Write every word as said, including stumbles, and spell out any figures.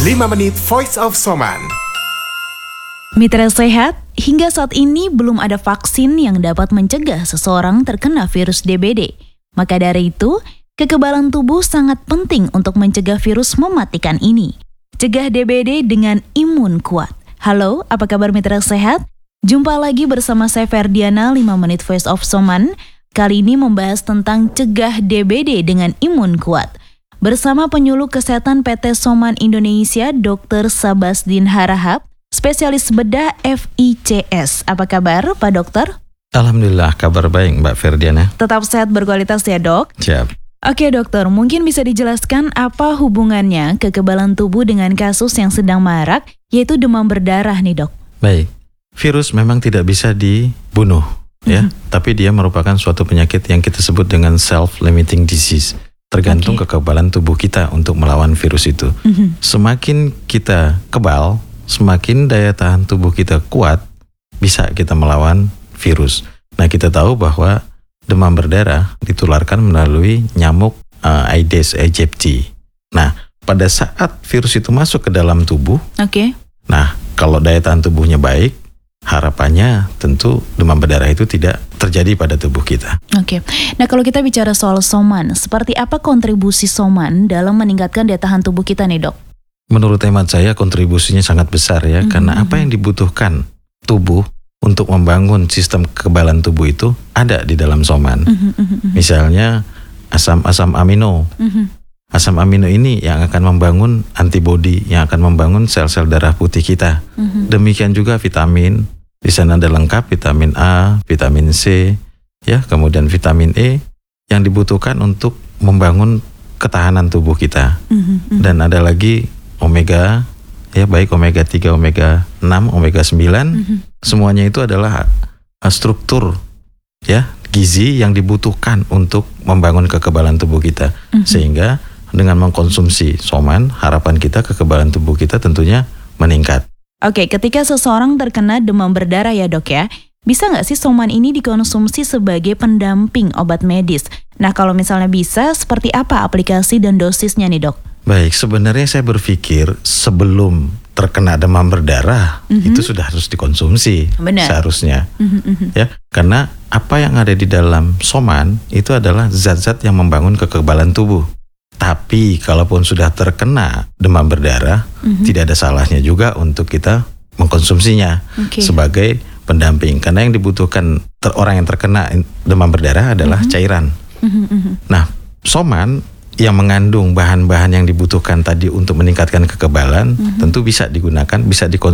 lima menit Voice of Soman. Mitra sehat, hingga saat ini belum ada vaksin yang dapat mencegah seseorang terkena virus D B D. Maka dari itu, kekebalan tubuh sangat penting untuk mencegah virus mematikan ini. Cegah D B D dengan imun kuat. Halo, apa kabar mitra sehat? Jumpa lagi bersama saya Ferdiana, lima menit Voice of Soman. Kali ini membahas tentang cegah D B D dengan imun kuat. Bersama penyuluh kesehatan P T Soman Indonesia, dokter Sabasdin Harahap, spesialis bedah F I C S. Apa kabar Pak Dokter? Alhamdulillah, kabar baik Mbak Ferdiana. Tetap sehat berkualitas ya dok? Siap. Oke dokter, mungkin bisa dijelaskan apa hubungannya kekebalan tubuh dengan kasus yang sedang marak, yaitu demam berdarah nih dok? Baik, virus memang tidak bisa dibunuh, ya, mm-hmm. tapi dia merupakan suatu penyakit yang kita sebut dengan self-limiting disease. Tergantung okay. kekebalan tubuh kita untuk melawan virus itu. Mm-hmm. Semakin kita kebal, semakin daya tahan tubuh kita kuat, bisa kita melawan virus. Nah, kita tahu bahwa demam berdarah ditularkan melalui nyamuk uh, Aedes aegypti. Nah, pada saat virus itu masuk ke dalam tubuh, okay. nah kalau daya tahan tubuhnya baik, harapannya tentu demam berdarah itu tidak terjadi pada tubuh kita. Oke, nah kalau kita bicara soal Soman, seperti apa kontribusi Soman dalam meningkatkan daya tahan tubuh kita nih dok? Menurut hemat saya kontribusinya sangat besar ya, mm-hmm. karena apa yang dibutuhkan tubuh untuk membangun sistem kekebalan tubuh itu ada di dalam Soman. Mm-hmm. Misalnya asam-asam amino. Mm-hmm. Asam amino ini yang akan membangun antibodi, yang akan membangun sel-sel darah putih kita. Mm-hmm. Demikian juga vitamin, di sana ada lengkap vitamin A, vitamin C, ya, kemudian vitamin E yang dibutuhkan untuk membangun ketahanan tubuh kita. Mm-hmm. Dan ada lagi omega, ya baik omega tiga, omega enam, omega sembilan, mm-hmm. semuanya itu adalah struktur, ya, gizi yang dibutuhkan untuk membangun kekebalan tubuh kita. Mm-hmm. Sehingga dengan mengkonsumsi Soman, harapan kita kekebalan tubuh kita tentunya meningkat. Oke, ketika seseorang terkena demam berdarah ya dok ya, bisa nggak sih Soman ini dikonsumsi sebagai pendamping obat medis? Nah kalau misalnya bisa, seperti apa aplikasi dan dosisnya nih dok? Baik, sebenarnya saya berpikir sebelum terkena demam berdarah, mm-hmm. itu sudah harus dikonsumsi. Benar. Seharusnya. Mm-hmm. Ya, karena apa yang ada di dalam Soman itu adalah zat-zat yang membangun kekebalan tubuh. Tapi kalaupun sudah terkena demam berdarah, mm-hmm. tidak ada salahnya juga untuk kita mengkonsumsinya okay. sebagai pendamping. Karena yang dibutuhkan ter- orang yang terkena demam berdarah adalah mm-hmm. cairan. Mm-hmm. Nah, Soman yang mengandung bahan-bahan yang dibutuhkan tadi untuk meningkatkan kekebalan, mm-hmm. tentu bisa digunakan, bisa dikonsumsi